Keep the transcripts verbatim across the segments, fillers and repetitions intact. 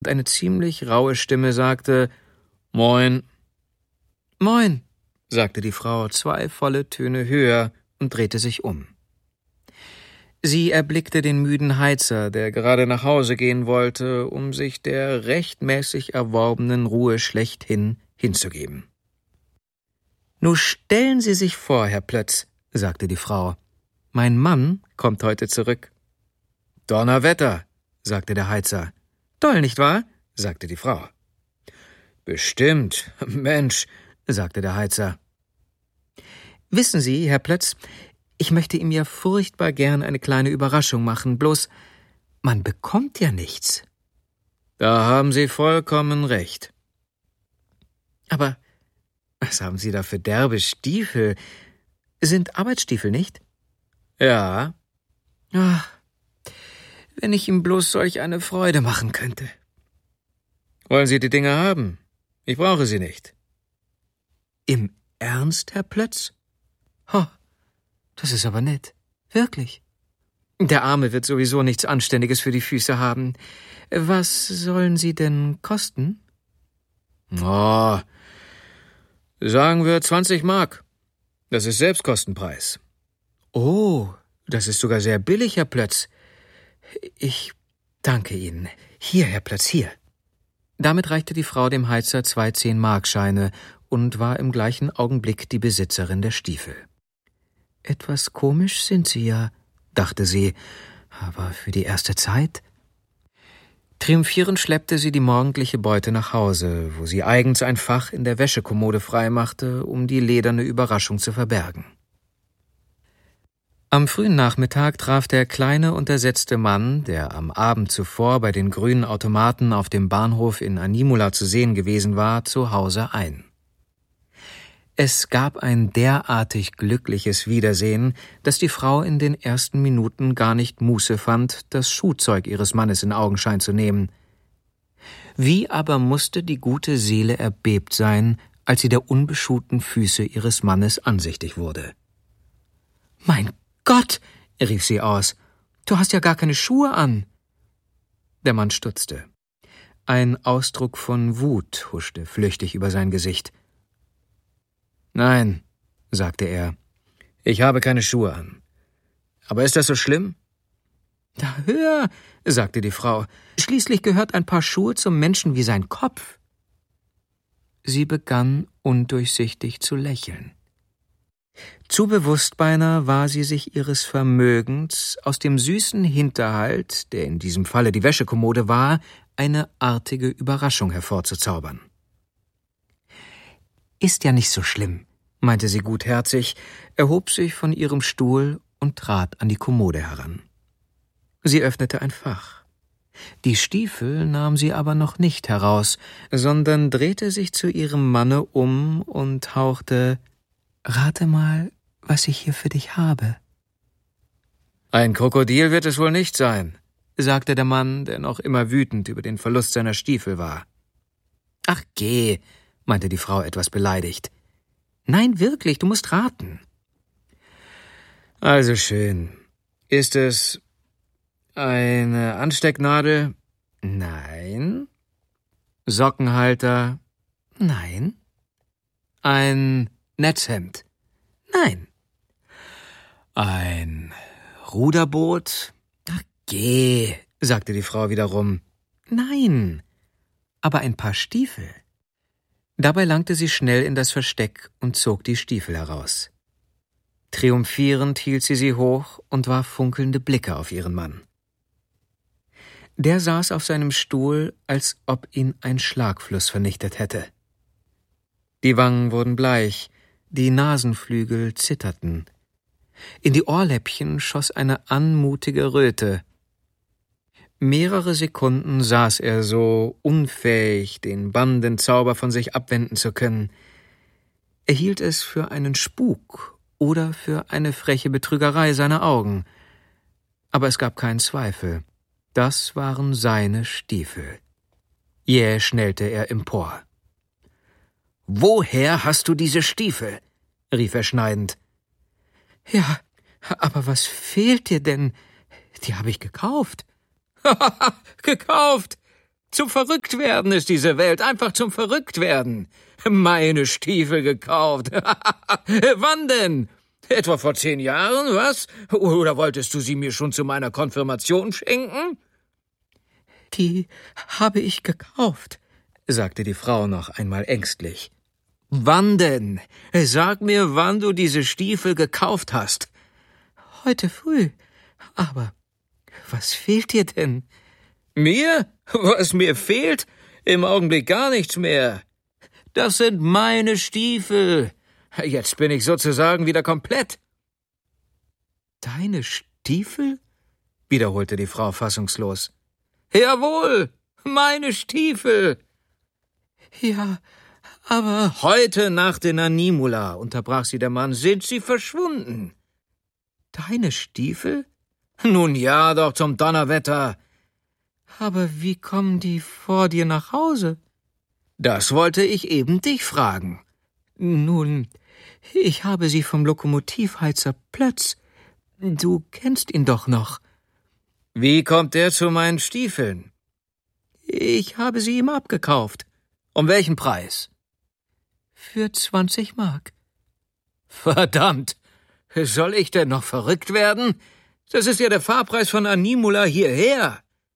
und eine ziemlich raue Stimme sagte: »Moin.« »Moin«, sagte die Frau zwei volle Töne höher und drehte sich um. Sie erblickte den müden Heizer, der gerade nach Hause gehen wollte, um sich der rechtmäßig erworbenen Ruhe schlechthin hinzugeben. »Nu stellen Sie sich vor, Herr Plötz«, sagte die Frau, »mein Mann kommt heute zurück.« »Donnerwetter«, sagte der Heizer. »Toll, nicht wahr?«, sagte die Frau. »Bestimmt, Mensch«, sagte der Heizer. »Wissen Sie, Herr Plötz, ich möchte ihm ja furchtbar gern eine kleine Überraschung machen, bloß man bekommt ja nichts.« »Da haben Sie vollkommen recht.« »Aber was haben Sie da für derbe Stiefel? Sind Arbeitsstiefel, nicht?« »Ja.« »Ach, wenn ich ihm bloß solch eine Freude machen könnte.« »Wollen Sie die Dinge haben? Ich brauche sie nicht.« »Im Ernst, Herr Plötz? Ho, das ist aber nett. Wirklich. Der Arme wird sowieso nichts Anständiges für die Füße haben. Was sollen sie denn kosten?« »Oh, sagen wir zwanzig Mark. Das ist Selbstkostenpreis.« »Oh, das ist sogar sehr billig, Herr Plötz. Ich danke Ihnen. Hier, Herr Plötz, hier.« Damit reichte die Frau dem Heizer zwei Zehn-Mark-Scheine und war im gleichen Augenblick die Besitzerin der Stiefel. »Etwas komisch sind Sie ja«, dachte sie, »aber für die erste Zeit?« Triumphierend schleppte sie die morgendliche Beute nach Hause, wo sie eigens ein Fach in der Wäschekommode freimachte, um die lederne Überraschung zu verbergen. Am frühen Nachmittag traf der kleine, untersetzte Mann, der am Abend zuvor bei den grünen Automaten auf dem Bahnhof in Animula zu sehen gewesen war, zu Hause ein. Es gab ein derartig glückliches Wiedersehen, dass die Frau in den ersten Minuten gar nicht Muße fand, das Schuhzeug ihres Mannes in Augenschein zu nehmen. Wie aber musste die gute Seele erbebt sein, als sie der unbeschuhten Füße ihres Mannes ansichtig wurde. »Mein Gott«, rief sie aus, »du hast ja gar keine Schuhe an.« Der Mann stutzte. Ein Ausdruck von Wut huschte flüchtig über sein Gesicht. »Nein«, sagte er, »ich habe keine Schuhe an. Aber ist das so schlimm?« »Da hör«, sagte die Frau, »schließlich gehört ein Paar Schuhe zum Menschen wie sein Kopf.« Sie begann undurchsichtig zu lächeln. Zu bewusst beinahe war sie sich ihres Vermögens, aus dem süßen Hinterhalt, der in diesem Falle die Wäschekommode war, eine artige Überraschung hervorzuzaubern. »Ist ja nicht so schlimm«, meinte sie gutherzig, erhob sich von ihrem Stuhl und trat an die Kommode heran. Sie öffnete ein Fach. Die Stiefel nahm sie aber noch nicht heraus, sondern drehte sich zu ihrem Manne um und hauchte: »Rate mal, was ich hier für dich habe.« »Ein Krokodil wird es wohl nicht sein«, sagte der Mann, der noch immer wütend über den Verlust seiner Stiefel war. »Ach, geh«, meinte die Frau etwas beleidigt. »Nein, wirklich, du musst raten.« »Also schön. Ist es eine Anstecknadel?« »Nein.« »Sockenhalter?« »Nein.« »Ein Netzhemd?« »Nein.« »Ein Ruderboot?« »Ach, geh«, sagte die Frau wiederum. »Nein, aber ein Paar Stiefel.« Dabei langte sie schnell in das Versteck und zog die Stiefel heraus. Triumphierend hielt sie sie hoch und warf funkelnde Blicke auf ihren Mann. Der saß auf seinem Stuhl, als ob ihn ein Schlagfluss vernichtet hätte. Die Wangen wurden bleich, die Nasenflügel zitterten. In die Ohrläppchen schoss eine anmutige Röte. Mehrere Sekunden saß er so, unfähig, den bannenden Zauber von sich abwenden zu können. Er hielt es für einen Spuk oder für eine freche Betrügerei seiner Augen. Aber es gab keinen Zweifel. Das waren seine Stiefel. Jäh schnellte er empor. »Woher hast du diese Stiefel?« rief er schneidend. »Ja, aber was fehlt dir denn? Die habe ich gekauft.« »Haha, gekauft! Zum Verrücktwerden ist diese Welt, einfach zum Verrücktwerden. Meine Stiefel gekauft. Wann denn? Etwa vor zehn Jahren, was? Oder wolltest du sie mir schon zu meiner Konfirmation schenken? Die habe ich gekauft, sagte die Frau noch einmal ängstlich. Wann denn? Sag mir, wann du diese Stiefel gekauft hast. Heute früh. Aber was fehlt dir denn? Mir? Was mir fehlt? Im Augenblick gar nichts mehr. Das sind meine Stiefel. Jetzt bin ich sozusagen wieder komplett. Deine Stiefel? Wiederholte die Frau fassungslos. Jawohl, meine Stiefel. Ja, aber... Heute Nacht in Animula, unterbrach sie der Mann, sind sie verschwunden. Deine Stiefel? Nun ja, doch zum Donnerwetter. Aber wie kommen die vor dir nach Hause? Das wollte ich eben dich fragen. Nun, ich habe sie vom Lokomotivheizer Plötz. Du kennst ihn doch noch. Wie kommt er zu meinen Stiefeln? Ich habe sie ihm abgekauft. Um welchen Preis? Für zwanzig Mark. Verdammt! Soll ich denn noch verrückt werden? Das ist ja der Fahrpreis von Animula hierher.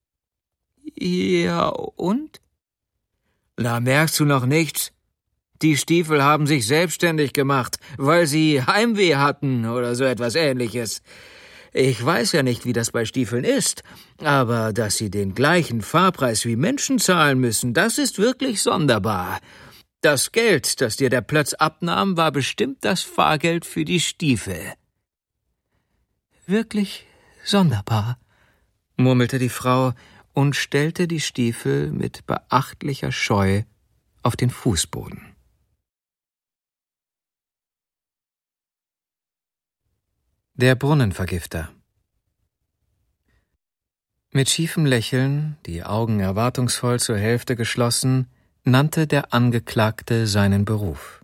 Ja, und? Na, merkst du noch nichts? Die Stiefel haben sich selbstständig gemacht, weil sie Heimweh hatten oder so etwas Ähnliches. Ich weiß ja nicht, wie das bei Stiefeln ist, aber dass sie den gleichen Fahrpreis wie Menschen zahlen müssen, das ist wirklich sonderbar. Das Geld, das dir der Plötz abnahm, war bestimmt das Fahrgeld für die Stiefel. Wirklich sonderbar, murmelte die Frau und stellte die Stiefel mit beachtlicher Scheu auf den Fußboden. Der Brunnenvergifter. Mit schiefem Lächeln, die Augen erwartungsvoll zur Hälfte geschlossen, nannte der Angeklagte seinen Beruf.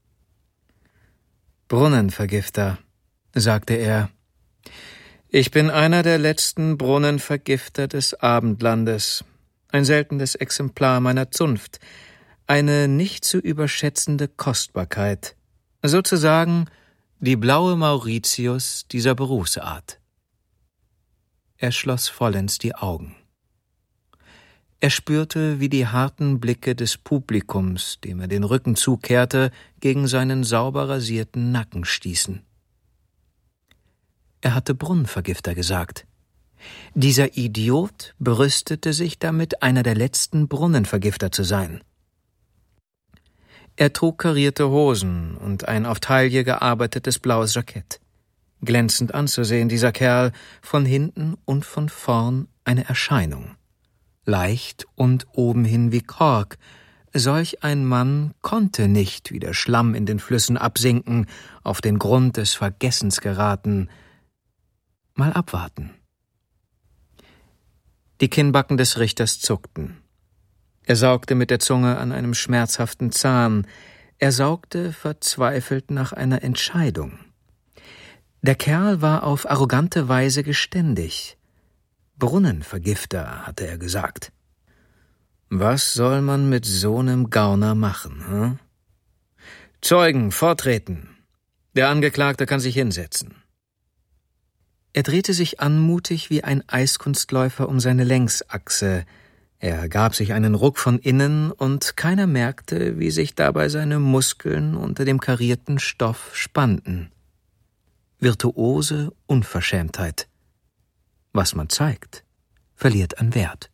Brunnenvergifter, sagte er. Ich bin einer der letzten Brunnenvergifter des Abendlandes, ein seltenes Exemplar meiner Zunft, eine nicht zu überschätzende Kostbarkeit, sozusagen die blaue Mauritius dieser Berufsart. Er schloss vollends die Augen. Er spürte, wie die harten Blicke des Publikums, dem er den Rücken zukehrte, gegen seinen sauber rasierten Nacken stießen. Er hatte Brunnenvergifter gesagt. Dieser Idiot brüstete sich damit, einer der letzten Brunnenvergifter zu sein. Er trug karierte Hosen und ein auf Taille gearbeitetes blaues Jackett. Glänzend anzusehen, dieser Kerl, von hinten und von vorn eine Erscheinung. Leicht und obenhin wie Kork. Solch ein Mann konnte nicht wie der Schlamm in den Flüssen absinken, auf den Grund des Vergessens geraten. Mal abwarten. Die Kinnbacken des Richters zuckten. Er saugte mit der Zunge an einem schmerzhaften Zahn. Er saugte verzweifelt nach einer Entscheidung. Der Kerl war auf arrogante Weise geständig. Brunnenvergifter, hatte er gesagt. Was soll man mit so einem Gauner machen, hm? Zeugen, vortreten. Der Angeklagte kann sich hinsetzen. Er drehte sich anmutig wie ein Eiskunstläufer um seine Längsachse. Er gab sich einen Ruck von innen, und keiner merkte, wie sich dabei seine Muskeln unter dem karierten Stoff spannten. Virtuose Unverschämtheit. Was man zeigt, verliert an Wert.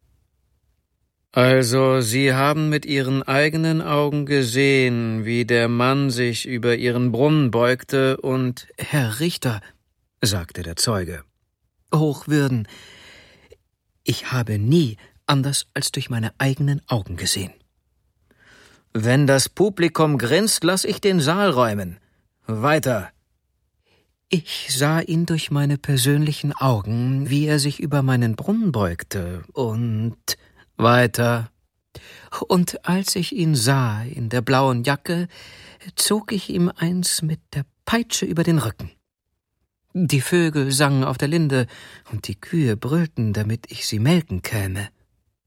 Also, Sie haben mit Ihren eigenen Augen gesehen, wie der Mann sich über Ihren Brunnen beugte und... Herr Richter, sagte der Zeuge. Hochwürden, ich habe nie anders als durch meine eigenen Augen gesehen. Wenn das Publikum grinst, lass ich den Saal räumen. Weiter. Ich sah ihn durch meine persönlichen Augen, wie er sich über meinen Brunnen beugte, und... Weiter. Und als ich ihn sah in der blauen Jacke, zog ich ihm eins mit der Peitsche über den Rücken. Die Vögel sangen auf der Linde, und die Kühe brüllten, damit ich sie melken käme.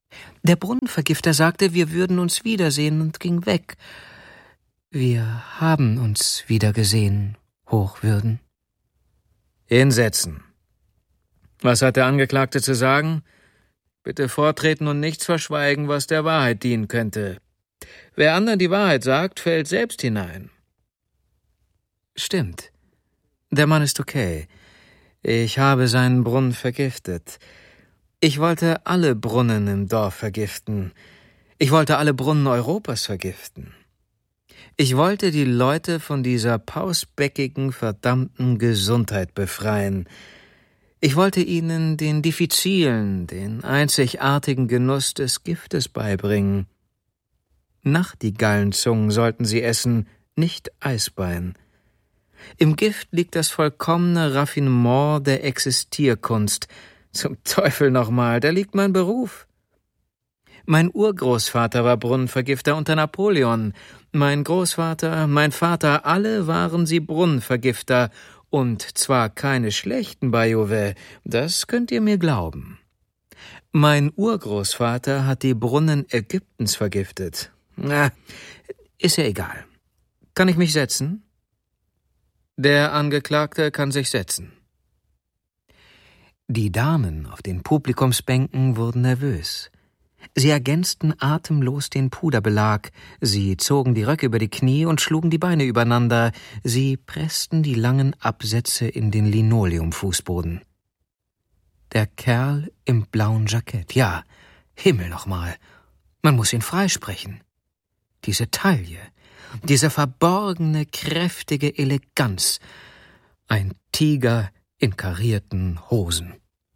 Der Brunnenvergifter sagte, wir würden uns wiedersehen und ging weg. Wir haben uns wiedergesehen, Hochwürden. Hinsetzen. Was hat der Angeklagte zu sagen? Bitte vortreten und nichts verschweigen, was der Wahrheit dienen könnte. Wer anderen die Wahrheit sagt, fällt selbst hinein. Stimmt. Der Mann ist okay. Ich habe seinen Brunnen vergiftet. Ich wollte alle Brunnen im Dorf vergiften. Ich wollte alle Brunnen Europas vergiften. Ich wollte die Leute von dieser pausbäckigen, verdammten Gesundheit befreien. Ich wollte ihnen den diffizilen, den einzigartigen Genuss des Giftes beibringen. Nachtigallenzungen sollten sie essen, nicht Eisbein. Im Gift liegt das vollkommene Raffinement der Existierkunst. Zum Teufel nochmal, da liegt mein Beruf. Mein Urgroßvater war Brunnenvergifter unter Napoleon. Mein Großvater, mein Vater, alle waren sie Brunnenvergifter. Und zwar keine schlechten, Bayouvet, das könnt ihr mir glauben. Mein Urgroßvater hat die Brunnen Ägyptens vergiftet. Na, ist ja egal. Kann ich mich setzen? Der Angeklagte kann sich setzen. Die Damen auf den Publikumsbänken wurden nervös. Sie ergänzten atemlos den Puderbelag, sie zogen die Röcke über die Knie und schlugen die Beine übereinander, sie pressten die langen Absätze in den Linoleumfußboden. Der Kerl im blauen Jackett, ja, Himmel nochmal, man muss ihn freisprechen. Diese Taille, diese verborgene, kräftige Eleganz, ein Tiger in karierten Hosen.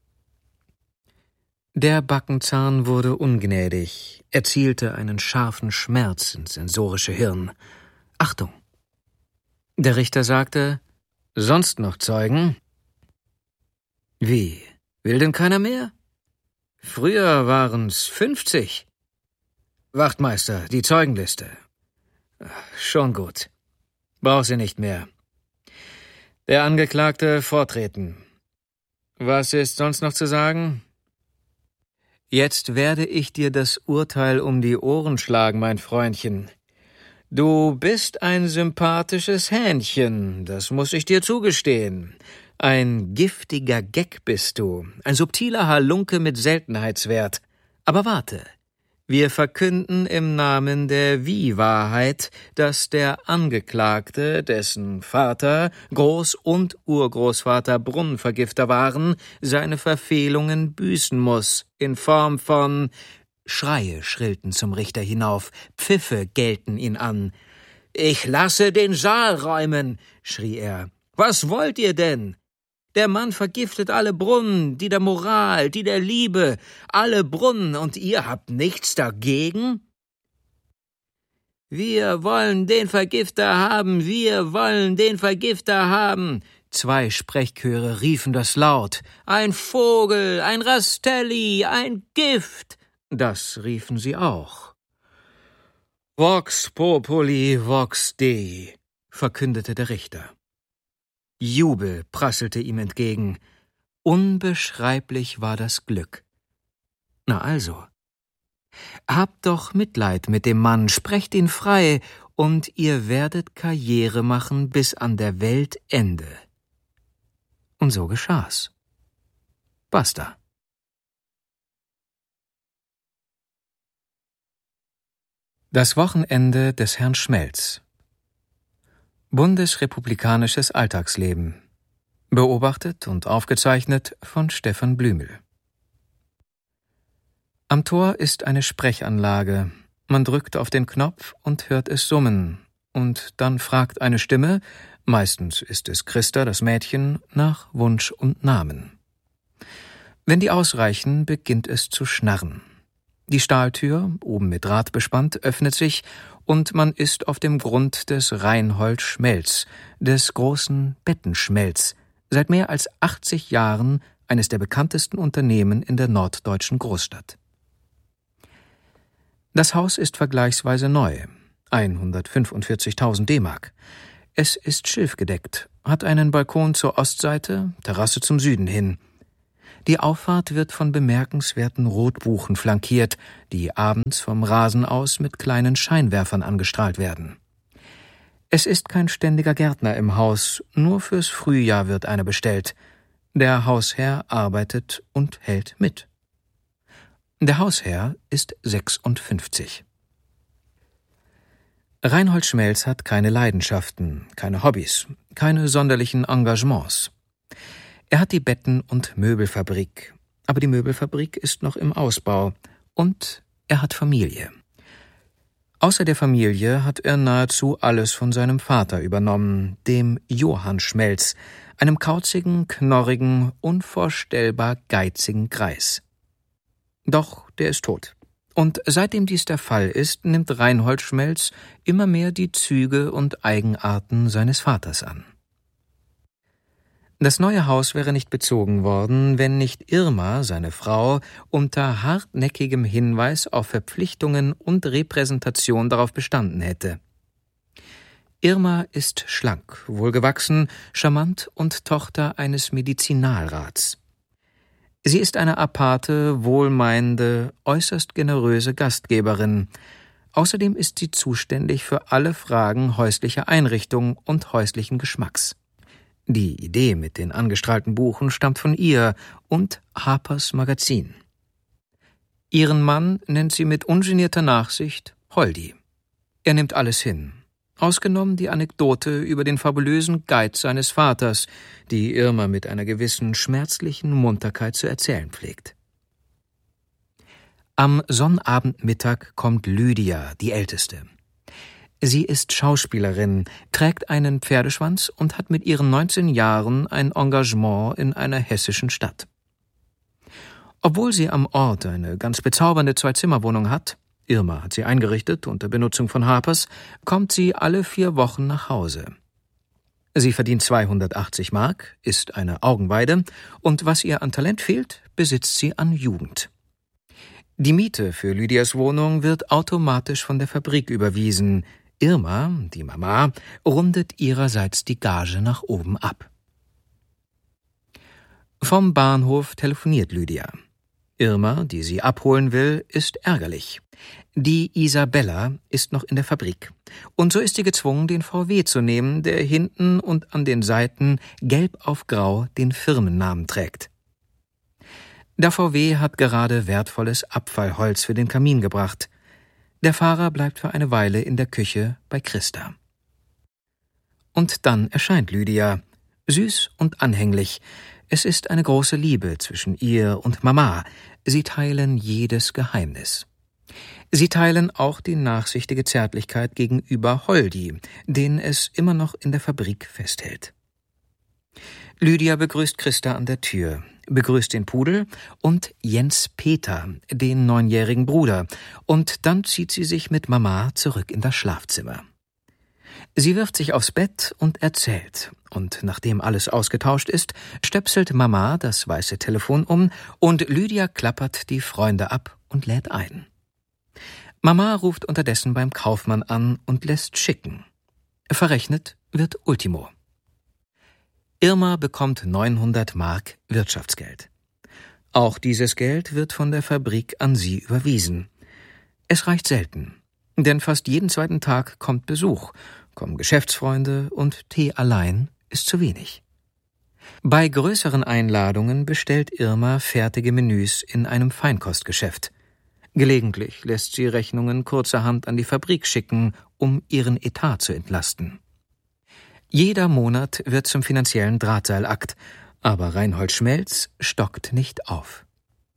Der Backenzahn wurde ungnädig, erzielte einen scharfen Schmerz ins sensorische Hirn. Achtung! Der Richter sagte, sonst noch Zeugen? Wie, will denn keiner mehr? Früher waren's fünfzig. Wachtmeister, die Zeugenliste. Schon gut. Braucht sie nicht mehr. Der Angeklagte vortreten. Was ist sonst noch zu sagen? Jetzt werde ich dir das Urteil um die Ohren schlagen, mein Freundchen. Du bist ein sympathisches Hähnchen, das muss ich dir zugestehen. Ein giftiger Geck bist du, ein subtiler Halunke mit Seltenheitswert. Aber warte, wir verkünden im Namen der Wie-Wahrheit, dass der Angeklagte, dessen Vater, Groß- und Urgroßvater Brunnenvergifter waren, seine Verfehlungen büßen muss, in Form von... Schreie schrillten zum Richter hinauf, Pfiffe gellten ihn an. »Ich lasse den Saal räumen«, schrie er. »Was wollt ihr denn? Der Mann vergiftet alle Brunnen, die der Moral, die der Liebe, alle Brunnen, und ihr habt nichts dagegen?« »Wir wollen den Vergifter haben, wir wollen den Vergifter haben!« Zwei Sprechchöre riefen das laut. »Ein Vogel, ein Rastelli, ein Gift!« Das riefen sie auch. »Vox populi, vox Dei«, verkündete der Richter. Jubel prasselte ihm entgegen. Unbeschreiblich war das Glück. Na also, habt doch Mitleid mit dem Mann, sprecht ihn frei, und ihr werdet Karriere machen bis an der Welt Ende. Und so geschah's. Basta. Das Wochenende des Herrn Schmelz. Bundesrepublikanisches Alltagsleben. Beobachtet und aufgezeichnet von Stefan Blümel. Am Tor ist eine Sprechanlage. Man drückt auf den Knopf und hört es summen. Und dann fragt eine Stimme, meistens ist es Christa, das Mädchen, nach Wunsch und Namen. Wenn die ausreichen, beginnt es zu schnarren. Die Stahltür, oben mit Draht bespannt, öffnet sich und man ist auf dem Grund des Reinhold Schmelz, des großen Bettenschmelz, seit mehr als achtzig Jahren eines der bekanntesten Unternehmen in der norddeutschen Großstadt. Das Haus ist vergleichsweise neu, hundertfünfundvierzigtausend D-Mark. Es ist schilfgedeckt, hat einen Balkon zur Ostseite, Terrasse zum Süden hin. Die Auffahrt wird von bemerkenswerten Rotbuchen flankiert, die abends vom Rasen aus mit kleinen Scheinwerfern angestrahlt werden. Es ist kein ständiger Gärtner im Haus, nur fürs Frühjahr wird einer bestellt. Der Hausherr arbeitet und hält mit. Der Hausherr ist sechsundfünfzig. Reinhold Schmelz hat keine Leidenschaften, keine Hobbys, keine sonderlichen Engagements. Er hat die Betten- und Möbelfabrik, aber die Möbelfabrik ist noch im Ausbau, und er hat Familie. Außer der Familie hat er nahezu alles von seinem Vater übernommen, dem Johann Schmelz, einem kauzigen, knorrigen, unvorstellbar geizigen Greis. Doch der ist tot. Und seitdem dies der Fall ist, nimmt Reinhold Schmelz immer mehr die Züge und Eigenarten seines Vaters an. Das neue Haus wäre nicht bezogen worden, wenn nicht Irma, seine Frau, unter hartnäckigem Hinweis auf Verpflichtungen und Repräsentation darauf bestanden hätte. Irma ist schlank, wohlgewachsen, charmant und Tochter eines Medizinalrats. Sie ist eine aparte, wohlmeinende, äußerst generöse Gastgeberin. Außerdem ist sie zuständig für alle Fragen häuslicher Einrichtung und häuslichen Geschmacks. Die Idee mit den angestrahlten Buchen stammt von ihr und Harpers Magazin. Ihren Mann nennt sie mit ungenierter Nachsicht Holdi. Er nimmt alles hin, ausgenommen die Anekdote über den fabulösen Geiz seines Vaters, die Irma mit einer gewissen schmerzlichen Munterkeit zu erzählen pflegt. Am Sonnabendmittag kommt Lydia, die Älteste. Sie ist Schauspielerin, trägt einen Pferdeschwanz und hat mit ihren neunzehn Jahren ein Engagement in einer hessischen Stadt. Obwohl sie am Ort eine ganz bezaubernde Zwei-Zimmer-Wohnung hat, Irma hat sie eingerichtet unter Benutzung von Harpers, kommt sie alle vier Wochen nach Hause. Sie verdient zweihundertachtzig Mark, ist eine Augenweide, und was ihr an Talent fehlt, besitzt sie an Jugend. Die Miete für Lydias Wohnung wird automatisch von der Fabrik überwiesen. Irma, die Mama, rundet ihrerseits die Gage nach oben ab. Vom Bahnhof telefoniert Lydia. Irma, die sie abholen will, ist ärgerlich. Die Isabella ist noch in der Fabrik. Und so ist sie gezwungen, den V W zu nehmen, der hinten und an den Seiten gelb auf grau den Firmennamen trägt. Der V W hat gerade wertvolles Abfallholz für den Kamin gebracht. Der Fahrer bleibt für eine Weile in der Küche bei Christa. Und dann erscheint Lydia, süß und anhänglich. Es ist eine große Liebe zwischen ihr und Mama. Sie teilen jedes Geheimnis. Sie teilen auch die nachsichtige Zärtlichkeit gegenüber Holdi, den es immer noch in der Fabrik festhält. Lydia begrüßt Christa an der Tür, begrüßt den Pudel und Jens Peter, den neunjährigen Bruder, und dann zieht sie sich mit Mama zurück in das Schlafzimmer. Sie wirft sich aufs Bett und erzählt, und nachdem alles ausgetauscht ist, stöpselt Mama das weiße Telefon um und Lydia klappert die Freunde ab und lädt ein. Mama ruft unterdessen beim Kaufmann an und lässt schicken. Verrechnet wird Ultimo. Irma bekommt neunhundert Mark Wirtschaftsgeld. Auch dieses Geld wird von der Fabrik an sie überwiesen. Es reicht selten, denn fast jeden zweiten Tag kommt Besuch, kommen Geschäftsfreunde und Tee allein ist zu wenig. Bei größeren Einladungen bestellt Irma fertige Menüs in einem Feinkostgeschäft. Gelegentlich lässt sie Rechnungen kurzerhand an die Fabrik schicken, um ihren Etat zu entlasten. Jeder Monat wird zum finanziellen Drahtseilakt, aber Reinhold Schmelz stockt nicht auf.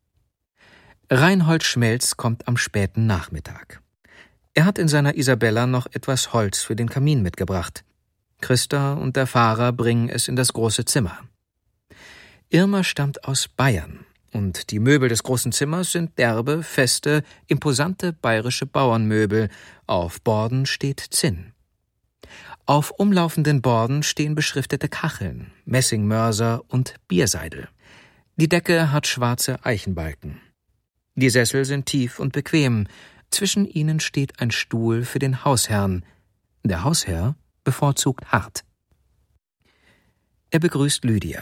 Reinhold Schmelz kommt am späten Nachmittag. Er hat in seiner Isabella noch etwas Holz für den Kamin mitgebracht. Christa und der Fahrer bringen es in das große Zimmer. Irma stammt aus Bayern, und die Möbel des großen Zimmers sind derbe, feste, imposante bayerische Bauernmöbel. Auf Borden steht Zinn. Auf umlaufenden Borden stehen beschriftete Kacheln, Messingmörser und Bierseidel. Die Decke hat schwarze Eichenbalken. Die Sessel sind tief und bequem. Zwischen ihnen steht ein Stuhl für den Hausherrn. Der Hausherr bevorzugt hart. Er begrüßt Lydia.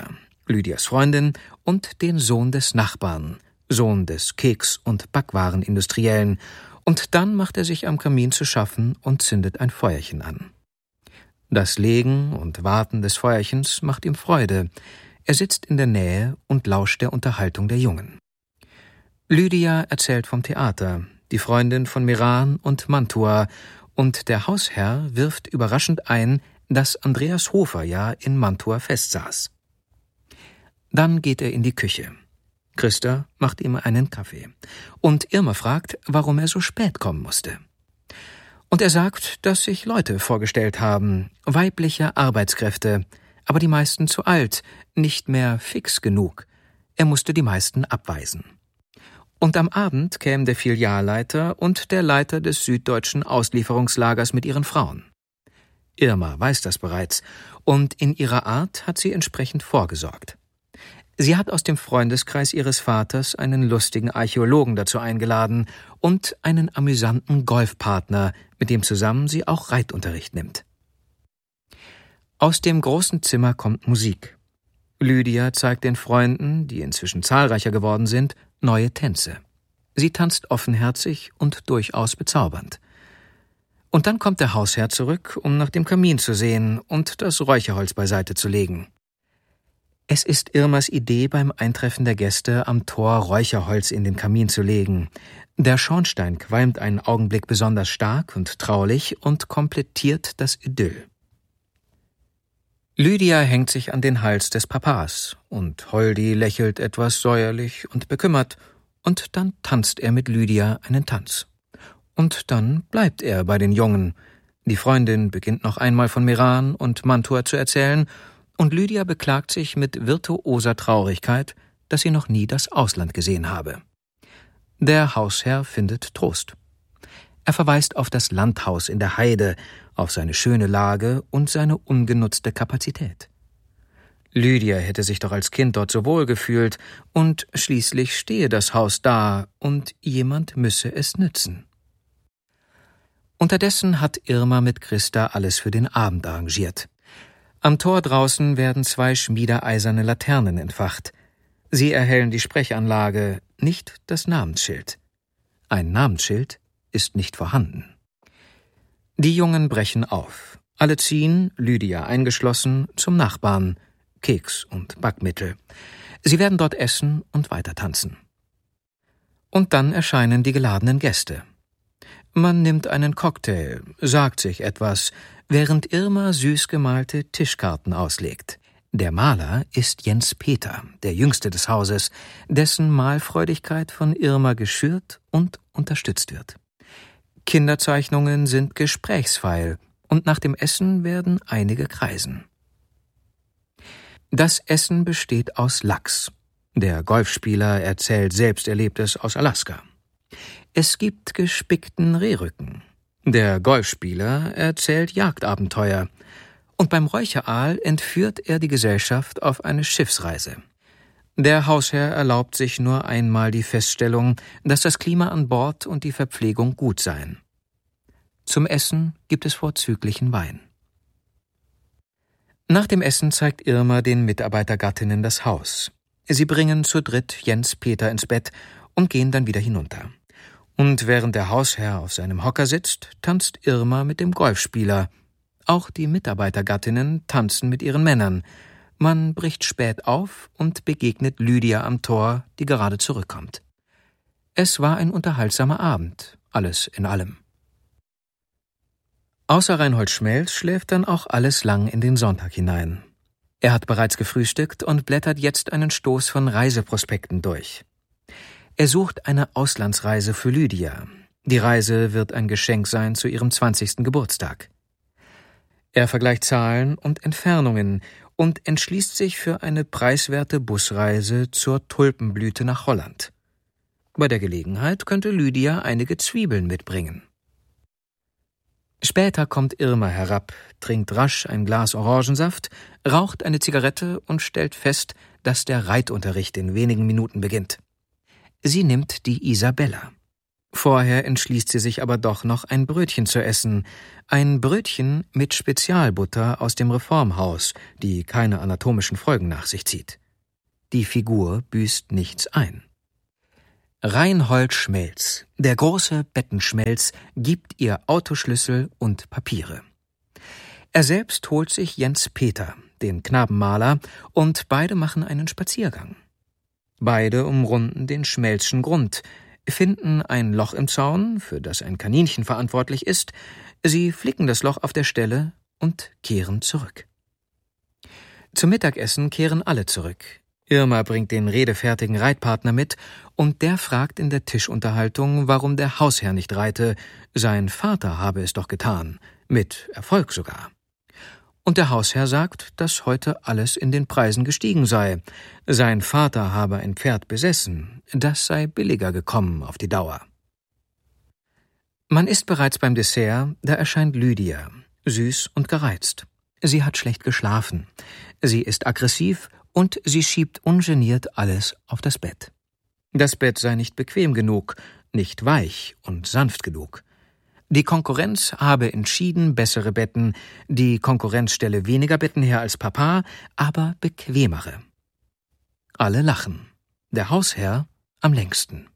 Lydias Freundin und den Sohn des Nachbarn, Sohn des Keks- und Backwarenindustriellen, und dann macht er sich am Kamin zu schaffen und zündet ein Feuerchen an. Das Legen und Warten des Feuerchens macht ihm Freude. Er sitzt in der Nähe und lauscht der Unterhaltung der Jungen. Lydia erzählt vom Theater, die Freundin von Meran und Mantua, und der Hausherr wirft überraschend ein, dass Andreas Hofer ja in Mantua festsaß. Dann geht er in die Küche. Christa macht ihm einen Kaffee. Und Irma fragt, warum er so spät kommen musste. Und er sagt, dass sich Leute vorgestellt haben, weibliche Arbeitskräfte, aber die meisten zu alt, nicht mehr fix genug. Er musste die meisten abweisen. Und am Abend kämen der Filialleiter und der Leiter des süddeutschen Auslieferungslagers mit ihren Frauen. Irma weiß das bereits, und in ihrer Art hat sie entsprechend vorgesorgt. Sie hat aus dem Freundeskreis ihres Vaters einen lustigen Archäologen dazu eingeladen und einen amüsanten Golfpartner, mit dem zusammen sie auch Reitunterricht nimmt. Aus dem großen Zimmer kommt Musik. Lydia zeigt den Freunden, die inzwischen zahlreicher geworden sind, neue Tänze. Sie tanzt offenherzig und durchaus bezaubernd. Und dann kommt der Hausherr zurück, um nach dem Kamin zu sehen und das Räucherholz beiseite zu legen. Es ist Irmas Idee, beim Eintreffen der Gäste am Tor Räucherholz in den Kamin zu legen. Der Schornstein qualmt einen Augenblick besonders stark und traulich und komplettiert das Idyll. Lydia hängt sich an den Hals des Papas, und Holdi lächelt etwas säuerlich und bekümmert, und dann tanzt er mit Lydia einen Tanz. Und dann bleibt er bei den Jungen. Die Freundin beginnt noch einmal von Meran und Mantua zu erzählen, und Lydia beklagt sich mit virtuoser Traurigkeit, dass sie noch nie das Ausland gesehen habe. Der Hausherr findet Trost. Er verweist auf das Landhaus in der Heide, auf seine schöne Lage und seine ungenutzte Kapazität. Lydia hätte sich doch als Kind dort so wohl gefühlt, und schließlich stehe das Haus da, und jemand müsse es nützen. Unterdessen hat Irma mit Christa alles für den Abend arrangiert. Am Tor draußen werden zwei schmiedeeiserne Laternen entfacht. Sie erhellen die Sprechanlage, nicht das Namensschild. Ein Namensschild ist nicht vorhanden. Die Jungen brechen auf. Alle ziehen, Lydia eingeschlossen, zum Nachbarn, Keks und Backmittel. Sie werden dort essen und weiter tanzen. Und dann erscheinen die geladenen Gäste. Man nimmt einen Cocktail, sagt sich etwas, während Irma süß gemalte Tischkarten auslegt. Der Maler ist Jens Peter, der Jüngste des Hauses, dessen Malfreudigkeit von Irma geschürt und unterstützt wird. Kinderzeichnungen sind gesprächsfeil, und nach dem Essen werden einige kreisen. Das Essen besteht aus Lachs. Der Golfspieler erzählt Selbsterlebtes aus Alaska. Es gibt gespickten Rehrücken. Der Golfspieler erzählt Jagdabenteuer. Und beim Räucheraal entführt er die Gesellschaft auf eine Schiffsreise. Der Hausherr erlaubt sich nur einmal die Feststellung, dass das Klima an Bord und die Verpflegung gut seien. Zum Essen gibt es vorzüglichen Wein. Nach dem Essen zeigt Irma den Mitarbeitergattinnen das Haus. Sie bringen zu dritt Jens Peter ins Bett und gehen dann wieder hinunter. Und während der Hausherr auf seinem Hocker sitzt, tanzt Irma mit dem Golfspieler. Auch die Mitarbeitergattinnen tanzen mit ihren Männern. Man bricht spät auf und begegnet Lydia am Tor, die gerade zurückkommt. Es war ein unterhaltsamer Abend, alles in allem. Außer Reinhold Schmelz schläft dann auch alles lang in den Sonntag hinein. Er hat bereits gefrühstückt und blättert jetzt einen Stoß von Reiseprospekten durch. Er sucht eine Auslandsreise für Lydia. Die Reise wird ein Geschenk sein zu ihrem zwanzigsten Geburtstag. Er vergleicht Zahlen und Entfernungen und entschließt sich für eine preiswerte Busreise zur Tulpenblüte nach Holland. Bei der Gelegenheit könnte Lydia einige Zwiebeln mitbringen. Später kommt Irma herab, trinkt rasch ein Glas Orangensaft, raucht eine Zigarette und stellt fest, dass der Reitunterricht in wenigen Minuten beginnt. Sie nimmt die Isabella. Vorher entschließt sie sich aber doch noch ein Brötchen zu essen. Ein Brötchen mit Spezialbutter aus dem Reformhaus, die keine anatomischen Folgen nach sich zieht. Die Figur büßt nichts ein. Reinhold Schmelz, der große Bettenschmelz, gibt ihr Autoschlüssel und Papiere. Er selbst holt sich Jens Peter, den Knabenmaler, und beide machen einen Spaziergang. Beide umrunden den Schmelzschen Grund, finden ein Loch im Zaun, für das ein Kaninchen verantwortlich ist, sie flicken das Loch auf der Stelle und kehren zurück. Zum Mittagessen kehren alle zurück. Irma bringt den redefertigen Reitpartner mit, und der fragt in der Tischunterhaltung, warum der Hausherr nicht reite, sein Vater habe es doch getan, mit Erfolg sogar. Und der Hausherr sagt, dass heute alles in den Preisen gestiegen sei. Sein Vater habe ein Pferd besessen, das sei billiger gekommen auf die Dauer. Man ist bereits beim Dessert, da erscheint Lydia, süß und gereizt. Sie hat schlecht geschlafen, sie ist aggressiv und sie schiebt ungeniert alles auf das Bett. Das Bett sei nicht bequem genug, nicht weich und sanft genug. Die Konkurrenz habe entschieden bessere Betten, die Konkurrenz stelle weniger Betten her als Papa, aber bequemere. Alle lachen, der Hausherr am längsten.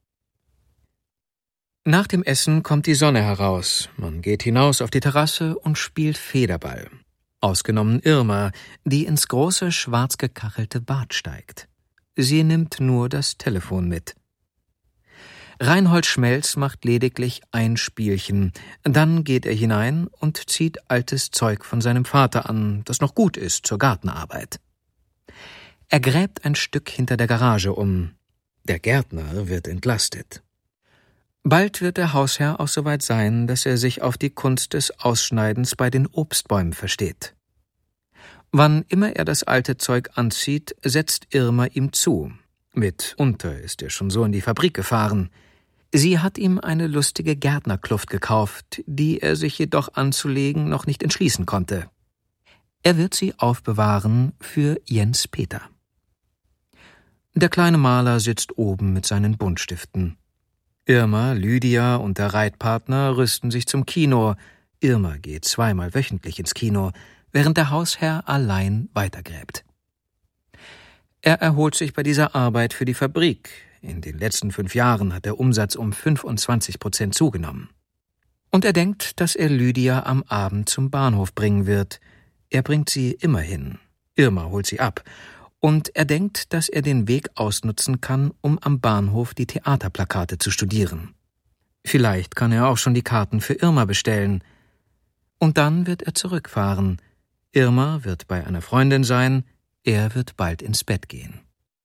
Nach dem Essen kommt die Sonne heraus, man geht hinaus auf die Terrasse und spielt Federball. Ausgenommen Irma, die ins große, schwarz gekachelte Bad steigt. Sie nimmt nur das Telefon mit. Reinhold Schmelz macht lediglich ein Spielchen, dann geht er hinein und zieht altes Zeug von seinem Vater an, das noch gut ist zur Gartenarbeit. Er gräbt ein Stück hinter der Garage um. Der Gärtner wird entlastet. Bald wird der Hausherr auch so weit sein, dass er sich auf die Kunst des Ausschneidens bei den Obstbäumen versteht. Wann immer er das alte Zeug anzieht, setzt Irma ihm zu. Mitunter ist er schon so in die Fabrik gefahren. Sie hat ihm eine lustige Gärtnerkluft gekauft, die er sich jedoch anzulegen noch nicht entschließen konnte. Er wird sie aufbewahren für Jens Peter. Der kleine Maler sitzt oben mit seinen Buntstiften. Irma, Lydia und der Reitpartner rüsten sich zum Kino. Irma geht zweimal wöchentlich ins Kino, während der Hausherr allein weitergräbt. Er erholt sich bei dieser Arbeit für die Fabrik. In den letzten fünf Jahren hat der Umsatz um fünfundzwanzig Prozent zugenommen. Und er denkt, dass er Lydia am Abend zum Bahnhof bringen wird. Er bringt sie immer hin. Irma holt sie ab. Und er denkt, dass er den Weg ausnutzen kann, um am Bahnhof die Theaterplakate zu studieren. Vielleicht kann er auch schon die Karten für Irma bestellen. Und dann wird er zurückfahren. Irma wird bei einer Freundin sein, er wird bald ins Bett gehen.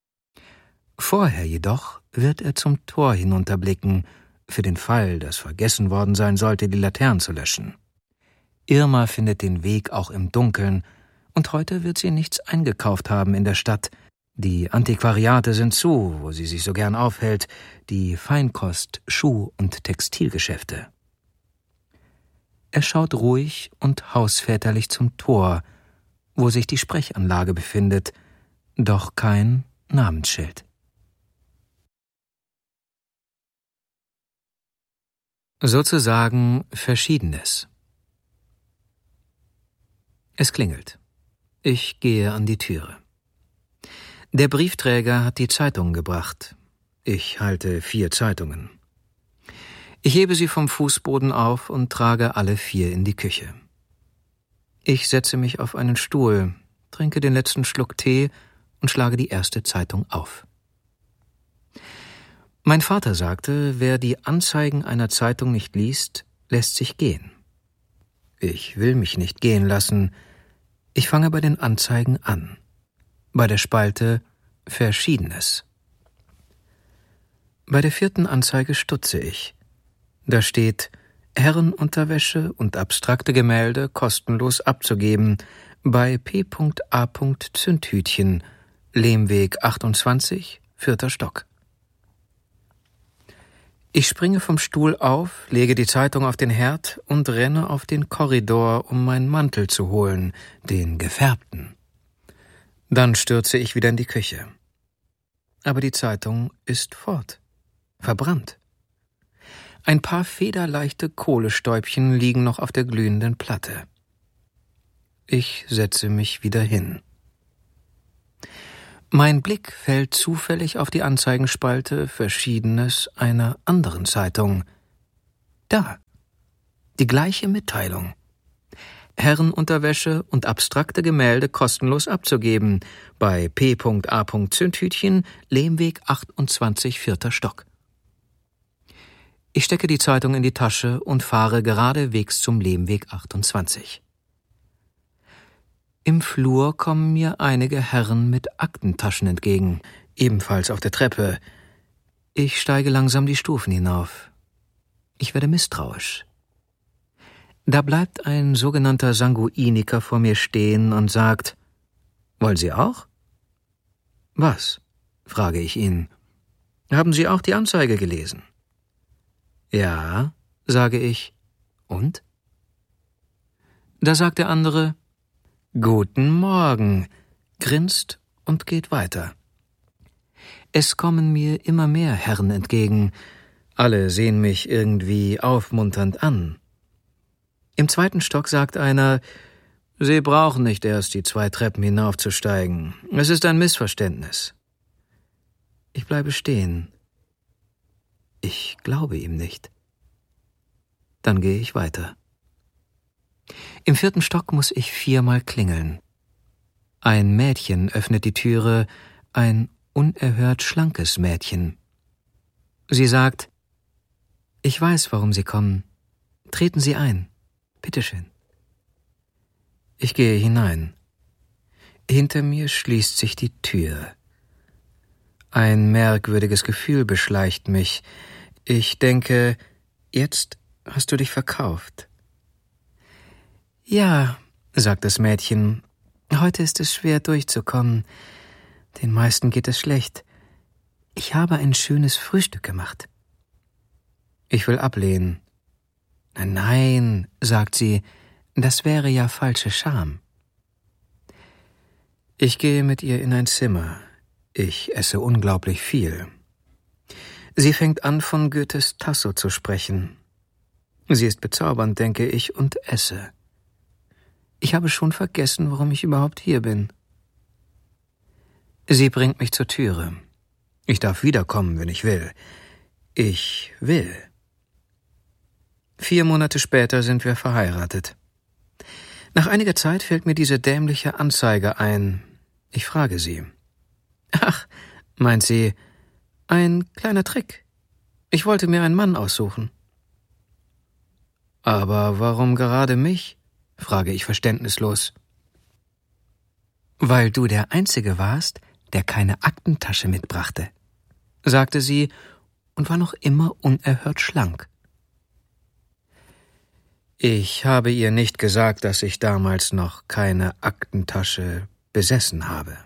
Vorher jedoch wird er zum Tor hinunterblicken, für den Fall, dass vergessen worden sein sollte, die Laternen zu löschen. Irma findet den Weg auch im Dunkeln, und heute wird sie nichts eingekauft haben in der Stadt. Die Antiquariate sind zu, wo sie sich so gern aufhält, die Feinkost-, Schuh- und Textilgeschäfte. Er schaut ruhig und hausväterlich zum Tor, wo sich die Sprechanlage befindet, doch kein Namensschild. Sozusagen Verschiedenes. Es klingelt. Ich gehe an die Türe. Der Briefträger hat die Zeitungen gebracht. Ich halte vier Zeitungen. Ich hebe sie vom Fußboden auf und trage alle vier in die Küche. Ich setze mich auf einen Stuhl, trinke den letzten Schluck Tee und schlage die erste Zeitung auf. Mein Vater sagte, wer die Anzeigen einer Zeitung nicht liest, lässt sich gehen. Ich will mich nicht gehen lassen. Ich fange bei den Anzeigen an. Bei der Spalte Verschiedenes. Bei der vierten Anzeige stutze ich. Da steht Herrenunterwäsche und abstrakte Gemälde kostenlos abzugeben bei P A Zündhütchen, Lehmweg achtundzwanzig, vierter Stock. Ich springe vom Stuhl auf, lege die Zeitung auf den Herd und renne auf den Korridor, um meinen Mantel zu holen, den gefärbten. Dann stürze ich wieder in die Küche. Aber die Zeitung ist fort, verbrannt. Ein paar federleichte Kohlestäubchen liegen noch auf der glühenden Platte. Ich setze mich wieder hin. Mein Blick fällt zufällig auf die Anzeigenspalte Verschiedenes einer anderen Zeitung. Da, die gleiche Mitteilung. Herrenunterwäsche und abstrakte Gemälde kostenlos abzugeben bei P A Zündhütchen, Lehmweg achtundzwanzig, vierter Stock. Ich stecke die Zeitung in die Tasche und fahre geradewegs zum Lehmweg achtundzwanzig. Im Flur kommen mir einige Herren mit Aktentaschen entgegen, ebenfalls auf der Treppe. Ich steige langsam die Stufen hinauf. Ich werde misstrauisch. Da bleibt ein sogenannter Sanguiniker vor mir stehen und sagt: »Wollen Sie auch?« »Was?« frage ich ihn. »Haben Sie auch die Anzeige gelesen?« »Ja«, sage ich. »Und?« Da sagt der andere: »Guten Morgen«, grinst und geht weiter. Es kommen mir immer mehr Herren entgegen. Alle sehen mich irgendwie aufmunternd an. Im zweiten Stock sagt einer: »Sie brauchen nicht erst die zwei Treppen hinaufzusteigen. Es ist ein Missverständnis.« Ich bleibe stehen. Ich glaube ihm nicht. Dann gehe ich weiter. Im vierten Stock muss ich viermal klingeln. Ein Mädchen öffnet die Türe, ein unerhört schlankes Mädchen. Sie sagt: »Ich weiß, warum Sie kommen. Treten Sie ein. Bitteschön.« Ich gehe hinein. Hinter mir schließt sich die Tür. Ein merkwürdiges Gefühl beschleicht mich. Ich denke, jetzt hast du dich verkauft. »Ja«, sagt das Mädchen, »heute ist es schwer durchzukommen. Den meisten geht es schlecht. Ich habe ein schönes Frühstück gemacht.« Ich will ablehnen. »Nein, nein«, sagt sie, »das wäre ja falsche Scham.« Ich gehe mit ihr in ein Zimmer. Ich esse unglaublich viel. Sie fängt an, von Goethes Tasso zu sprechen. Sie ist bezaubernd, denke ich, und esse. Ich habe schon vergessen, warum ich überhaupt hier bin. Sie bringt mich zur Türe. Ich darf wiederkommen, wenn ich will. Ich will. Vier Monate später sind wir verheiratet. Nach einiger Zeit fällt mir diese dämliche Anzeige ein. Ich frage sie. »Ach«, meint sie, »ein kleiner Trick. Ich wollte mir einen Mann aussuchen.« »Aber warum gerade mich?«, frage ich verständnislos. »Weil du der Einzige warst, der keine Aktentasche mitbrachte«, sagte sie und war noch immer unerhört schlank. Ich habe ihr nicht gesagt, dass ich damals noch keine Aktentasche besessen habe.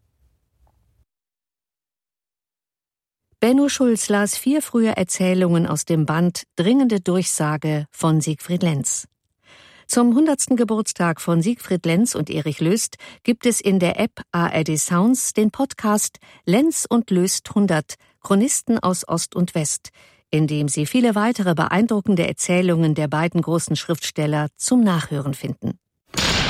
Benno Schulz las vier frühe Erzählungen aus dem Band Dringende Durchsage von Siegfried Lenz. Zum hundertsten Geburtstag von Siegfried Lenz und Erich Löst gibt es in der App A R D Sounds den Podcast Lenz und Löst hundert – Chronisten aus Ost und West, in dem Sie viele weitere beeindruckende Erzählungen der beiden großen Schriftsteller zum Nachhören finden.